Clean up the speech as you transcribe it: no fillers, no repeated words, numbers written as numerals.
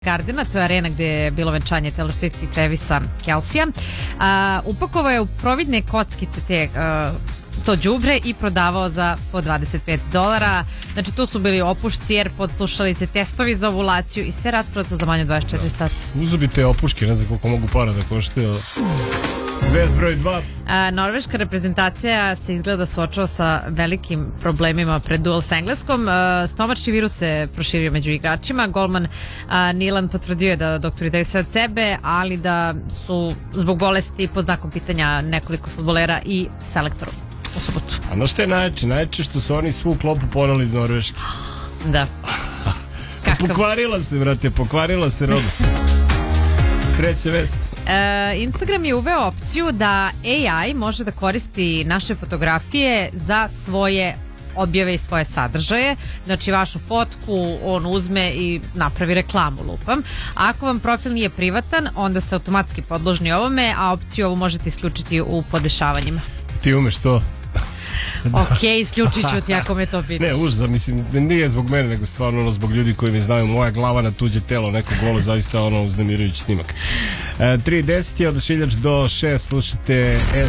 Gardena, to je arena gde je bilo venčanje Taylor Swift i Travisa Kelsija. Upakovao je u providne kockice to đubre i prodavao za po $25. Znači tu su bili opušci, AirPods, slušalice, testovi za ovulaciju i sve rasprodato za manje od 24 sata. Uzubi te opuške, ne znam koliko mogu para da koštaju. Vest broj 2. Norveška reprezentacija se izgleda suočava sa velikim problemima pred duel s Engleskom. Stomačni virus se proširio među igračima. Golman Nilan potvrdio je da doktori daju sve od sebe, ali da su zbog bolesti pod znakom pitanja nekoliko fudbalera i selektoru u subotu. A no što je najjače? Najjače što su oni svu klopu poneli iz Norveške. Da. Pokvarila se, brate, pokvarila se roba. Treća vest. Instagram je uveo opciju da AI može da koristi naše fotografije za svoje objave i svoje sadržaje. Znači vašu fotku on uzme i napravi reklamu, lupam. Ako vam profil nije privatan, onda ste automatski podložni ovome, a opciju ovu možete isključiti u podešavanjima. Ti umeš to? Ok, isključit ću ti ako me to pitaš. Ne, užas, mislim, nije zbog mene, nego stvarno zbog ljudi koji mi znaju, moja glava na tuđe telo, neko golo, zaista uznemirujući snimak. 3:10 od Šiljač do 6 slušate